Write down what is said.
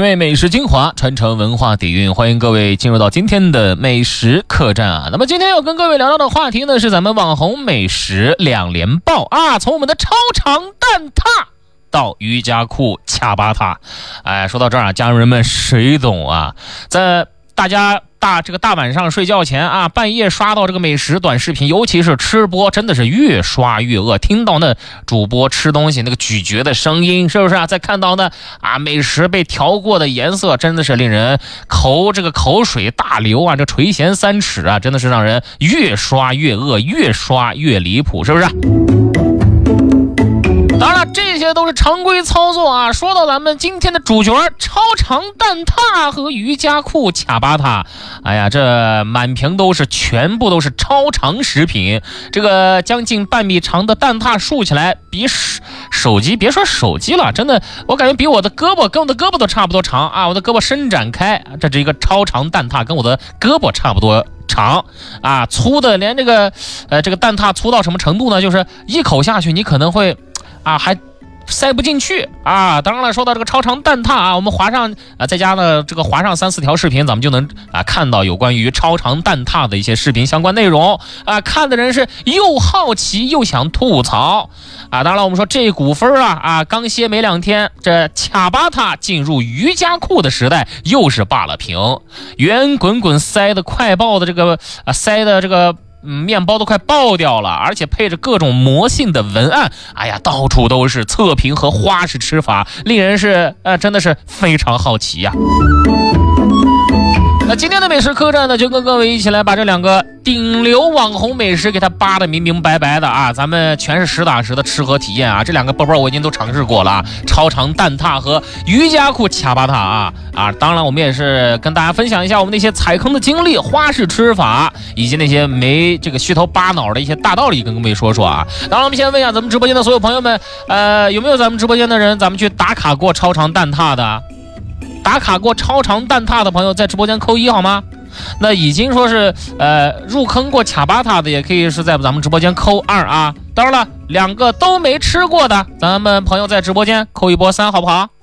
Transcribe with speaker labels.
Speaker 1: 味美食精华，传承文化底蕴，欢迎各位进入到今天的美食客栈啊。那么今天要跟各位聊到的话题呢，是咱们网红美食两连爆啊，从我们的超长蛋挞到瑜伽裤恰巴塔。说到这儿啊，家人们谁懂啊？在大家大晚上睡觉前啊，半夜刷到这个美食短视频，尤其是吃播，真的是越刷越饿。听到那主播吃东西那个咀嚼的声音，是不是啊？再看到那美食被调过的颜色，真的是令人口水大流啊！这垂涎三尺啊，真的是让人越刷越饿，越刷越离谱，是不是？当然了，这些都是常规操作啊。说到咱们今天的主角超长蛋挞和瑜伽裤恰巴塔，这满屏全部都是超长食品。这个将近半米长的蛋挞竖起来，比手机，别说手机了，真的我感觉比我的胳膊跟我的胳膊都差不多长啊！我的胳膊伸展开，这是一个超长蛋挞，跟我的胳膊差不多长啊，粗的连这个蛋挞粗到什么程度呢？就是一口下去，你可能会还塞不进去啊！当然了，说到这个超长蛋挞啊，我们划上在家呢这个划上3-4条视频，咱们就能看到有关于超长蛋挞的一些视频相关内容啊，看的人是又好奇又想吐槽啊！当然了，我们说这股风刚歇没2天，这恰巴塔进入瑜伽裤的时代又是罢了屏，圆滚滚塞的快爆的这个塞的这个面包都快爆掉了，而且配着各种魔性的文案，到处都是测评和花式吃法，令人是真的是非常好奇呀。那今天的美食客栈呢，就跟各位一起来把这两个顶流网红美食给它扒得明明白白的啊，咱们全是实打实的吃和体验啊。这两个包我已经都尝试过了啊，超长蛋挞和瑜伽裤恰巴塔当然我们也是跟大家分享一下我们那些踩坑的经历、花式吃法，以及那些没这个虚头巴脑的一些大道理跟各位说说啊。当然我们先问一下咱们直播间的所有朋友们，有没有咱们直播间的人咱们去打卡过超长蛋挞的？打卡过超长蛋挞的朋友在直播间扣1好吗？那已经说是入坑过恰巴塔的，也可以是在咱们直播间扣2啊。当然了，2个都没吃过的，咱们朋友在直播间扣一波3好不好？